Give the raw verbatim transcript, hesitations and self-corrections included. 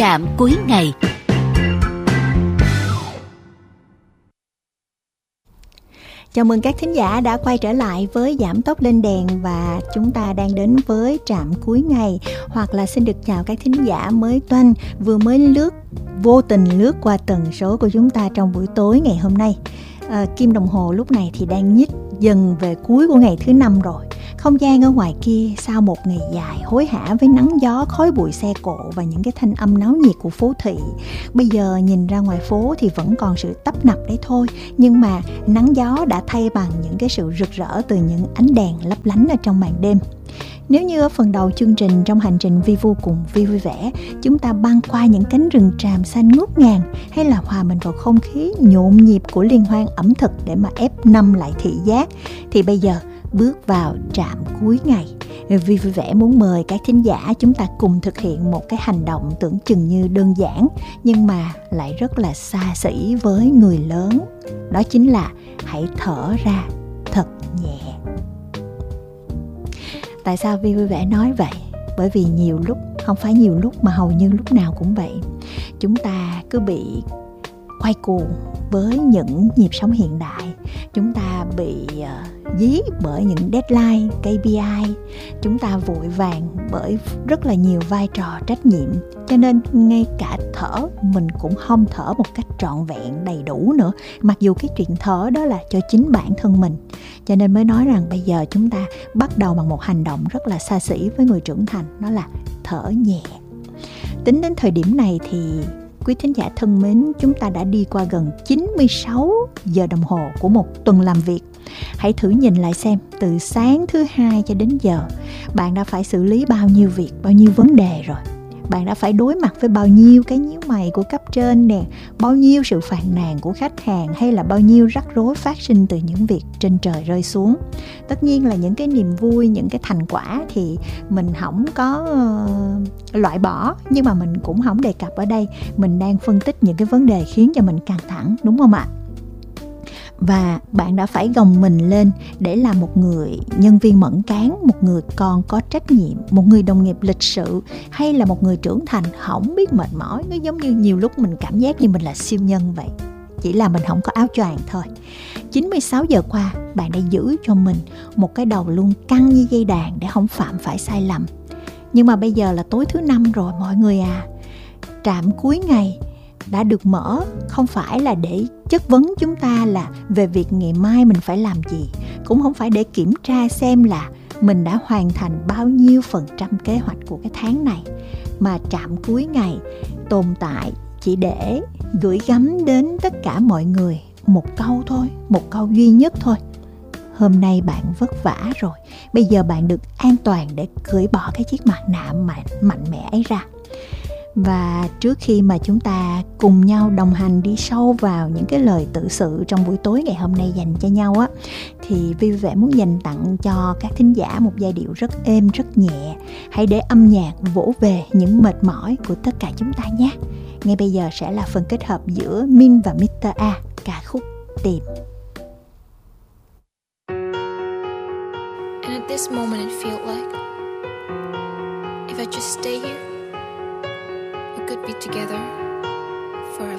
Trạm cuối ngày. Chào mừng các thính giả đã quay trở lại với Giảm Tốc Lên Đèn, và chúng ta đang đến với trạm cuối ngày. Hoặc là xin được chào các thính giả mới toanh vừa mới lướt vô tình lướt qua tần số của chúng ta trong buổi tối ngày hôm nay. à, Kim đồng hồ lúc này thì đang nhích dần về cuối của ngày thứ năm rồi. Không gian ở ngoài kia sau một ngày dài hối hả với nắng gió, khói bụi xe cộ và những cái thanh âm náo nhiệt của phố thị, bây giờ nhìn ra ngoài phố thì vẫn còn sự tấp nập đấy thôi. Nhưng mà nắng gió đã thay bằng những cái sự rực rỡ từ những ánh đèn lấp lánh ở trong màn đêm. Nếu như ở phần đầu chương trình, trong hành trình vi vu cùng Vi vui vẻ, chúng ta băng qua những cánh rừng tràm xanh ngút ngàn, hay là hòa mình vào không khí nhộn nhịp của liên hoan ẩm thực để mà ép năm lại thị giác, thì bây giờ bước vào trạm cuối ngày, Vi vui vẻ muốn mời các thính giả chúng ta cùng thực hiện một cái hành động tưởng chừng như đơn giản nhưng mà lại rất là xa xỉ với người lớn. Đó chính là hãy thở ra thật nhẹ. Tại sao Vi vui vẻ nói vậy? Bởi vì nhiều lúc, không phải nhiều lúc mà hầu như lúc nào cũng vậy, chúng ta cứ bị quay cuồng với những nhịp sống hiện đại. Chúng ta bị uh, dí bởi những deadline, ca pê i. Chúng ta vội vàng bởi rất là nhiều vai trò trách nhiệm. Cho nên ngay cả thở mình cũng không thở một cách trọn vẹn đầy đủ nữa. Mặc dù cái chuyện thở đó là cho chính bản thân mình. Cho nên mới nói rằng bây giờ chúng ta bắt đầu bằng một hành động rất là xa xỉ với người trưởng thành. Đó là thở nhẹ. Tính đến thời điểm này thì quý thính giả thân mến, chúng ta đã đi qua gần chín mươi sáu giờ đồng hồ của một tuần làm việc. Hãy thử nhìn lại xem, từ sáng thứ hai cho đến giờ, bạn đã phải xử lý bao nhiêu việc, bao nhiêu vấn đề rồi. Bạn đã phải đối mặt với bao nhiêu cái nhíu mày của cấp trên nè, bao nhiêu sự phàn nàn của khách hàng, hay là bao nhiêu rắc rối phát sinh từ những việc trên trời rơi xuống. Tất nhiên là những cái niềm vui, những cái thành quả thì mình không có uh, loại bỏ, nhưng mà mình cũng không đề cập ở đây. Mình đang phân tích những cái vấn đề khiến cho mình căng thẳng, đúng không ạ? Và bạn đã phải gồng mình lên để làm một người nhân viên mẫn cán, một người con có trách nhiệm, một người đồng nghiệp lịch sự, hay là một người trưởng thành không biết mệt mỏi. Nó giống như nhiều lúc mình cảm giác như mình là siêu nhân vậy, chỉ là mình không có áo choàng thôi. chín mươi sáu giờ qua, bạn đã giữ cho mình một cái đầu luôn căng như dây đàn để không phạm phải sai lầm. Nhưng mà bây giờ là tối thứ năm rồi mọi người à. Trạm cuối ngày đã được mở không phải là để chất vấn chúng ta là về việc ngày mai mình phải làm gì, cũng không phải để kiểm tra xem là mình đã hoàn thành bao nhiêu phần trăm kế hoạch của cái tháng này, mà trạm cuối ngày tồn tại chỉ để gửi gắm đến tất cả mọi người một câu thôi, một câu duy nhất thôi: hôm nay bạn vất vả rồi, bây giờ bạn được an toàn để cởi bỏ cái chiếc mặt nạ mạnh, mạnh mẽ ấy ra. Và trước khi mà chúng ta cùng nhau đồng hành đi sâu vào những cái lời tự sự trong buổi tối ngày hôm nay dành cho nhau á, thì Vi vui vẻ muốn dành tặng cho các thính giả một giai điệu rất êm, rất nhẹ. Hãy để âm nhạc vỗ về những mệt mỏi của tất cả chúng ta nhé. Ngay bây giờ sẽ là phần kết hợp giữa Min và mít tơ A, ca khúc Tìm. And at this moment it felt like if I just stay here, we could be together